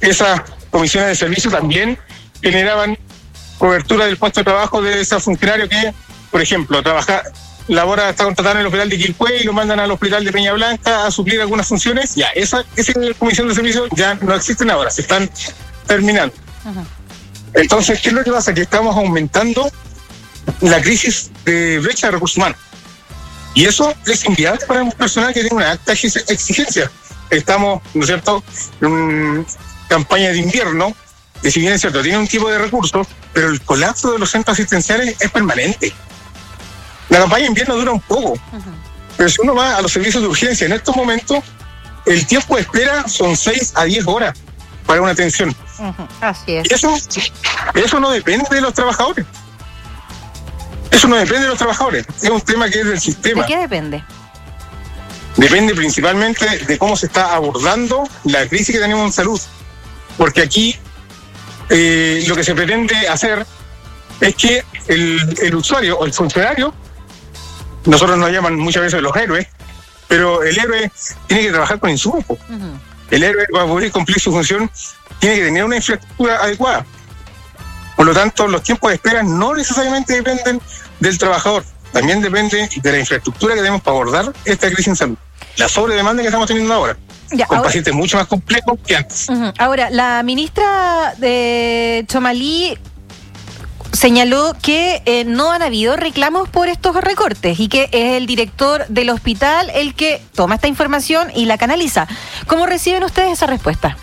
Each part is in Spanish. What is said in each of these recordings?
esas comisiones de servicio también generaban cobertura del puesto de trabajo de ese funcionario que, por ejemplo, está contratado en el hospital de Quilpué y lo mandan al hospital de Peña Blanca a suplir algunas funciones. Ya, esa comisión de servicio ya no existen ahora, se están terminando. Uh-huh. Entonces, ¿qué es lo que pasa? Que estamos aumentando la crisis de brecha de recursos humanos. Y eso es inviable para un personal que tiene una alta exigencia. Estamos, ¿no es cierto?, en una campaña de invierno, que si bien es cierto, tiene un tipo de recursos, pero el colapso de los centros asistenciales es permanente. La campaña de invierno dura un poco, pero si uno va a los servicios de urgencia en estos momentos, el tiempo de espera son 6 a 10 horas para una atención. Así es. Y eso no depende de los trabajadores. Eso no depende de los trabajadores, es un tema que es del sistema. ¿De qué depende? Depende principalmente de cómo se está abordando la crisis que tenemos en salud. Porque aquí lo que se pretende hacer es que el usuario o el funcionario, nosotros nos llaman muchas veces los héroes, pero el héroe tiene que trabajar con insumos. Uh-huh. El héroe, para poder cumplir su función, tiene que tener una infraestructura adecuada. Por lo tanto, los tiempos de espera no necesariamente dependen del trabajador, también depende de la infraestructura que tenemos para abordar esta crisis en salud. La sobredemanda que estamos teniendo ahora, con pacientes mucho más complejos que antes. Uh-huh. Ahora, la ministra de Chomalí señaló que no han habido reclamos por estos recortes y que es el director del hospital el que toma esta información y la canaliza. ¿Cómo reciben ustedes esa respuesta?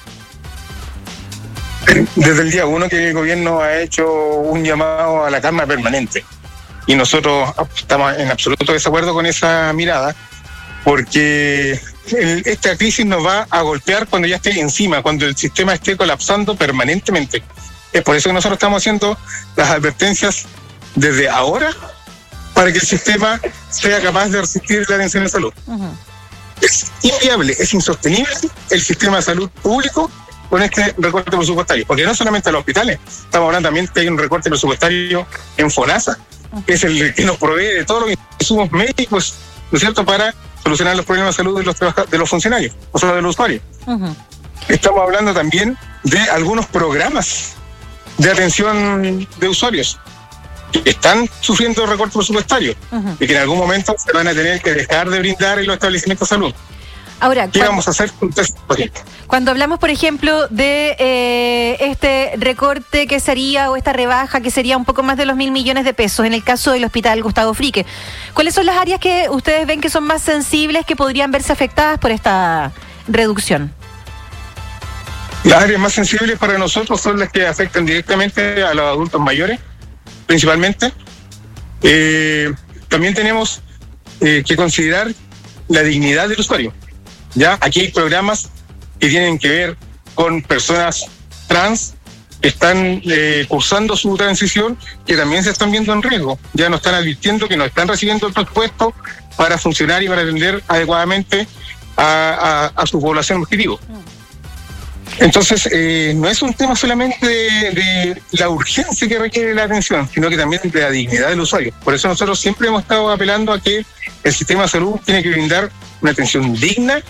Desde el día 1 que el gobierno ha hecho un llamado a la calma permanente y nosotros estamos en absoluto desacuerdo con esa mirada, porque esta crisis nos va a golpear cuando ya esté encima, cuando el sistema esté colapsando permanentemente. Es por eso que nosotros estamos haciendo las advertencias desde ahora para que el sistema sea capaz de resistir la atención de salud. Uh-huh. Es inviable, es insostenible el sistema de salud público con este recorte presupuestario, porque no solamente a los hospitales, estamos hablando también que hay un recorte presupuestario en FONASA, que es el que nos provee de todos los insumos médicos, ¿no es cierto?, para solucionar los problemas de salud de los funcionarios, o sea, de los usuarios. Uh-huh. Estamos hablando también de algunos programas de atención de usuarios que están sufriendo recortes presupuestarios uh-huh. y que en algún momento se van a tener que dejar de brindar en los establecimientos de salud. Ahora, ¿qué vamos a hacer? Cuando hablamos, por ejemplo, de este recorte que sería, o esta rebaja que sería un poco más de los 1.000 millones de pesos en el caso del Hospital Gustavo Frique, ¿cuáles son las áreas que ustedes ven que son más sensibles, que podrían verse afectadas por esta reducción? Las áreas más sensibles para nosotros son las que afectan directamente a los adultos mayores, principalmente. También tenemos que considerar la dignidad del usuario. Ya, aquí hay programas que tienen que ver con personas trans que están cursando su transición, que también se están viendo en riesgo. Ya nos están advirtiendo que no están recibiendo el presupuesto para funcionar y para atender adecuadamente a su población objetivo. Entonces, no es un tema solamente de la urgencia que requiere la atención, sino que también de la dignidad del usuario. Por eso nosotros siempre hemos estado apelando a que el sistema de salud tiene que brindar una atención digna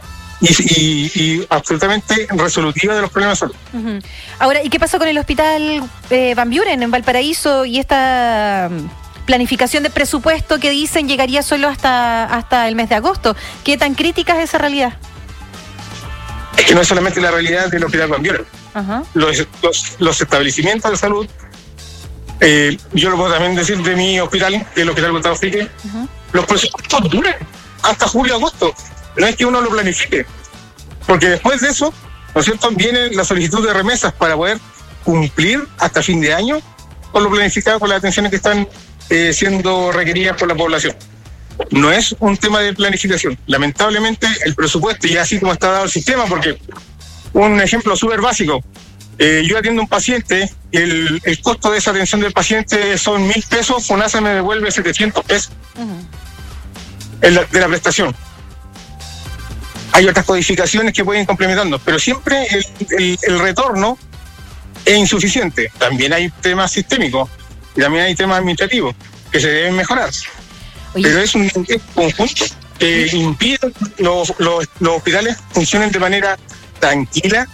y absolutamente resolutiva de los problemas de salud. Uh-huh. Ahora, ¿y qué pasa con el Hospital Van Buren en Valparaíso y esta planificación de presupuesto que dicen llegaría solo hasta el mes de agosto? ¿Qué tan crítica es esa realidad? Es que no es solamente la realidad del Hospital Van Buren. Uh-huh. Los establecimientos de salud, yo lo puedo también decir de mi hospital, que es el Hospital Gustavo Frique, uh-huh. Los presupuestos duran hasta julio-agosto. No es que uno lo planifique, porque después de eso, ¿no es cierto?, viene la solicitud de remesas para poder cumplir hasta fin de año con lo planificado, con las atenciones que están siendo requeridas por la población. No es un tema de planificación. Lamentablemente, el presupuesto, y así como está dado el sistema, porque un ejemplo súper básico, yo atiendo a un paciente, el costo de esa atención del paciente son 1.000 pesos, FONASA me devuelve 700 pesos uh-huh. de la prestación. Hay otras codificaciones que pueden ir complementando, pero siempre el retorno es insuficiente. También hay temas sistémicos y también hay temas administrativos que se deben mejorar. Oye. Pero es un conjunto que impide que los hospitales funcionen de manera tranquila